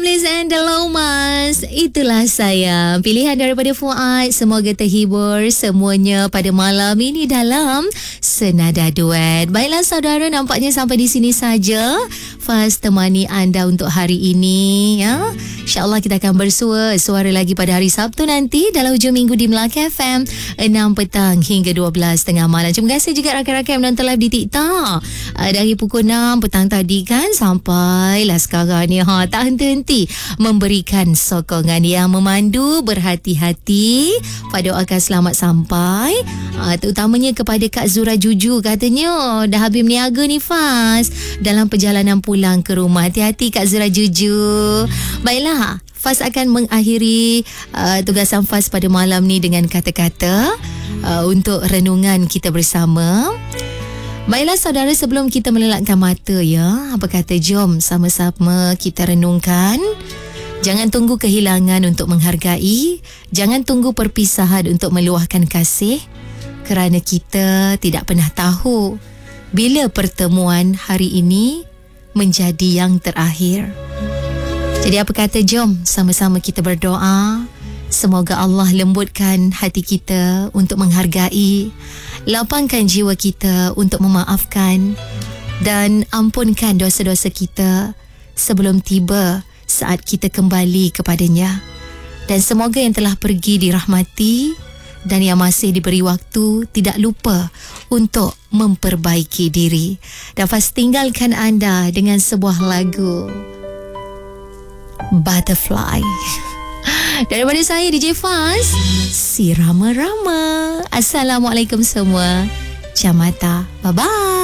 Ramlis and the Lomas. Itulah saya. Pilihan daripada Fuad. Semoga terhibur semuanya pada malam ini dalam Senada Duet. Baiklah saudara, nampaknya sampai di sini saja Faz temani anda untuk hari ini, ya. InsyaAllah kita akan suara lagi pada hari Sabtu nanti dalam hujung minggu di Melaka FM 6 petang hingga 12 tengah malam. Terima kasih juga rakan-rakan yang menonton live di TikTok dari pukul 6 petang tadi kan sampailah sekarang ni, tak henti-henti memberikan sokongan yang memandu. Berhati-hati, pada doakan selamat sampai, terutamanya kepada Kak Zura Juju. Katanya dah habis meniaga ni Faz dalam perjalanan pulang ke rumah. Hati-hati Kak Zura Juju. Baiklah, Faz akan mengakhiri tugasan Faz pada malam ni dengan kata-kata untuk renungan kita bersama. Baiklah saudara, sebelum kita melelakkan mata, ya, apa kata jom sama-sama kita renungkan. Jangan tunggu kehilangan untuk menghargai. Jangan tunggu perpisahan untuk meluahkan kasih. Kerana kita tidak pernah tahu bila pertemuan hari ini menjadi yang terakhir. Jadi apa kata jom sama-sama kita berdoa. Semoga Allah lembutkan hati kita untuk menghargai, lapangkan jiwa kita untuk memaafkan, dan ampunkan dosa-dosa kita sebelum tiba saat kita kembali kepadanya. Dan semoga yang telah pergi dirahmati dan yang masih diberi waktu tidak lupa untuk memperbaiki diri. Dan Faz tinggalkan anda dengan sebuah lagu Butterfly daripada saya DJ Faz, si Rama-Rama. Assalamualaikum semua. Jamata. Bye-bye.